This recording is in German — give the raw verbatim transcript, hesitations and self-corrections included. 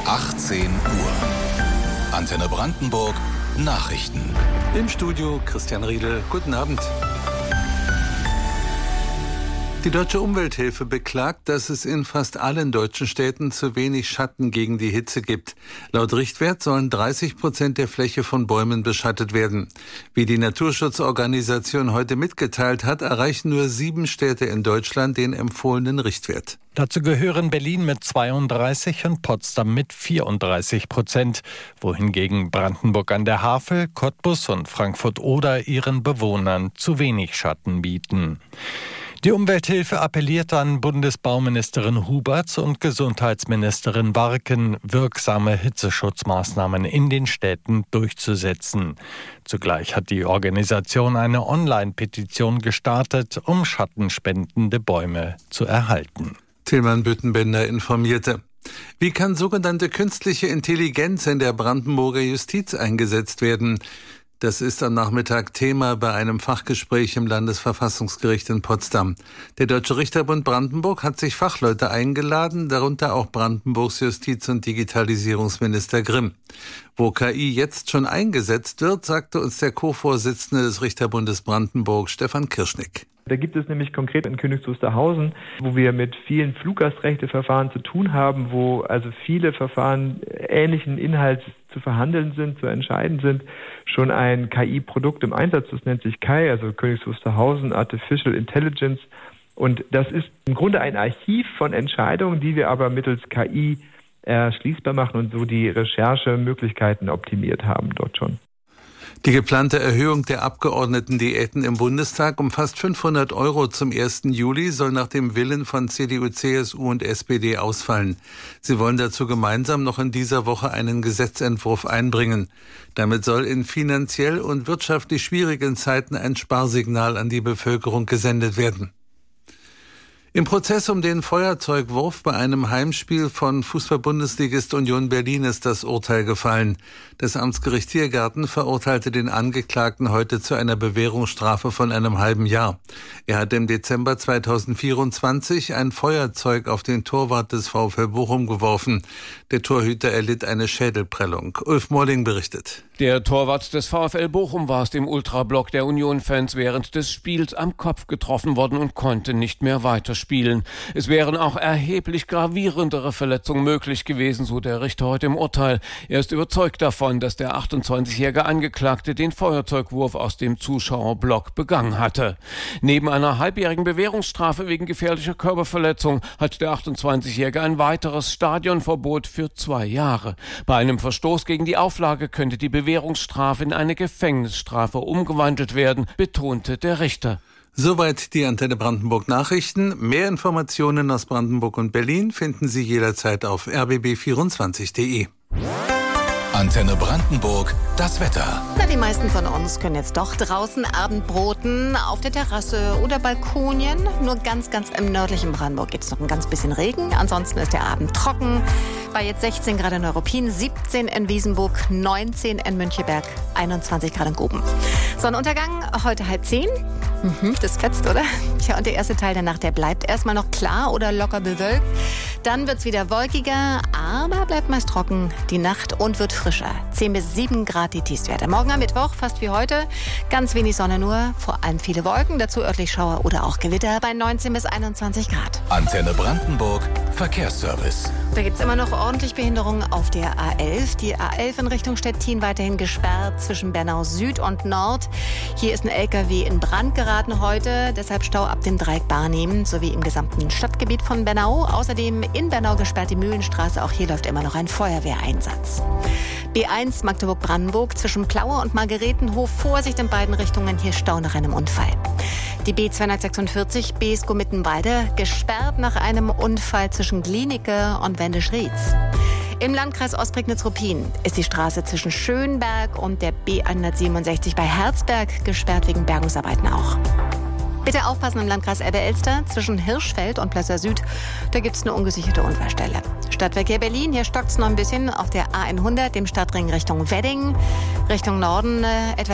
achtzehn Uhr. Antenne Brandenburg Nachrichten. Im Studio Christian Riedel. Guten Abend. Die Deutsche Umwelthilfe beklagt, dass es in fast allen deutschen Städten zu wenig Schatten gegen die Hitze gibt. Laut Richtwert sollen dreißig Prozent der Fläche von Bäumen beschattet werden. Wie die Naturschutzorganisation heute mitgeteilt hat, erreichen nur sieben Städte in Deutschland den empfohlenen Richtwert. Dazu gehören Berlin mit zweiunddreißig und Potsdam mit vierunddreißig Prozent, wohingegen Brandenburg an der Havel, Cottbus und Frankfurt-Oder ihren Bewohnern zu wenig Schatten bieten. Die Umwelthilfe appelliert an Bundesbauministerin Huberts und Gesundheitsministerin Warken, wirksame Hitzeschutzmaßnahmen in den Städten durchzusetzen. Zugleich hat die Organisation eine Online-Petition gestartet, um schattenspendende Bäume zu erhalten. Tilman Büttenbender informierte. Wie kann sogenannte künstliche Intelligenz in der Brandenburger Justiz eingesetzt werden? Das ist am Nachmittag Thema bei einem Fachgespräch im Landesverfassungsgericht in Potsdam. Der Deutsche Richterbund Brandenburg hat sich Fachleute eingeladen, darunter auch Brandenburgs Justiz- und Digitalisierungsminister Grimm. Wo K I jetzt schon eingesetzt wird, sagte uns der Co-Vorsitzende des Richterbundes Brandenburg, Stefan Kirschnick. Da gibt es nämlich konkret in Königs Wusterhausen, wo wir mit vielen Fluggastrechteverfahren zu tun haben, wo also viele Verfahren ähnlichen Inhalts zu verhandeln sind, zu entscheiden sind, schon ein K I-Produkt im Einsatz. Das nennt sich K I, also Königs Wusterhausen Artificial Intelligence. Und das ist im Grunde ein Archiv von Entscheidungen, die wir aber mittels K I erschließbar machen und so die Recherchemöglichkeiten optimiert haben dort schon. Die geplante Erhöhung der Abgeordnetendiäten im Bundestag um fast fünfhundert Euro zum ersten Juli soll nach dem Willen von C D U, C S U und S P D ausfallen. Sie wollen dazu gemeinsam noch in dieser Woche einen Gesetzentwurf einbringen. Damit soll in finanziell und wirtschaftlich schwierigen Zeiten ein Sparsignal an die Bevölkerung gesendet werden. Im Prozess um den Feuerzeugwurf bei einem Heimspiel von Fußball-Bundesligist Union Berlin ist das Urteil gefallen. Das Amtsgericht Tiergarten verurteilte den Angeklagten heute zu einer Bewährungsstrafe von einem halben Jahr. Er hat im Dezember zweitausendvierundzwanzig ein Feuerzeug auf den Torwart des VfL Bochum geworfen. Der Torhüter erlitt eine Schädelprellung. Ulf Molling berichtet. Der Torwart des VfL Bochum war es dem Ultrablock der Union-Fans während des Spiels am Kopf getroffen worden und konnte nicht mehr weiterspielen. Es wären auch erheblich gravierendere Verletzungen möglich gewesen, so der Richter heute im Urteil. Er ist überzeugt davon, dass der achtundzwanzigjährige Angeklagte den Feuerzeugwurf aus dem Zuschauerblock begangen hatte. Neben einer halbjährigen Bewährungsstrafe wegen gefährlicher Körperverletzung hat der achtundzwanzigjährige ein weiteres Stadionverbot für zwei Jahre. Bei einem Verstoß gegen die Auflage könnte die Bewährungsstrafe in eine Gefängnisstrafe umgewandelt werden, betonte der Richter. Soweit die Antenne Brandenburg Nachrichten. Mehr Informationen aus Brandenburg und Berlin finden Sie jederzeit auf r b b vierundzwanzig punkt d e. Antenne Brandenburg, das Wetter. Na, die meisten von uns können jetzt doch draußen Abendbroten auf der Terrasse oder Balkonien. Nur ganz, ganz im nördlichen Brandenburg gibt es noch ein ganz bisschen Regen. Ansonsten ist der Abend trocken. Bei jetzt sechzehn Grad in Neuruppin, siebzehn in Wiesenburg, neunzehn in Müncheberg, einundzwanzig Grad in Guben. Sonnenuntergang heute halb zehn. Mhm, das fetzt, oder? Tja, und der erste Teil der Nacht, der bleibt erstmal noch klar oder locker bewölkt. Dann wird's wieder wolkiger, aber bleibt meist trocken die Nacht und wird frischer. zehn bis sieben Grad die Tiefstwerte. Morgen am Mittwoch, fast wie heute, ganz wenig Sonne nur, vor allem viele Wolken, dazu örtlich Schauer oder auch Gewitter bei neunzehn bis einundzwanzig Grad. Antenne Brandenburg, Verkehrsservice. Da gibt's immer noch ordentlich Behinderungen auf der A elf. Die A elf in Richtung Stettin weiterhin gesperrt zwischen Bernau Süd und Nord. Hier ist ein L K W in Brand geraten heute, deshalb Stau ab dem Dreieck Barnim sowie im gesamten Stadtgebiet von Bernau. Außerdem in Bernau gesperrt die Mühlenstraße, auch hier läuft immer noch ein Feuerwehreinsatz. B eins Magdeburg-Brandenburg zwischen Plaue und Margaretenhof. Vorsicht in beiden Richtungen, hier Stau nach einem Unfall. Die B zweihundertsechsundvierzig Beeskow-Mittenwalde gesperrt nach einem Unfall zwischen Glienicke und Wendisch-Rietz. Im Landkreis Ostprignitz-Ruppin ist die Straße zwischen Schönberg und der B hundertsiebenundsechzig bei Herzberg gesperrt wegen Bergungsarbeiten auch. Bitte aufpassen im Landkreis Elbe-Elster zwischen Hirschfeld und Plösser Süd. Da gibt es eine ungesicherte Unfallstelle. Stadtverkehr Berlin, hier stockt es noch ein bisschen auf der A hundert, dem Stadtring Richtung Wedding. Richtung Norden äh, etwa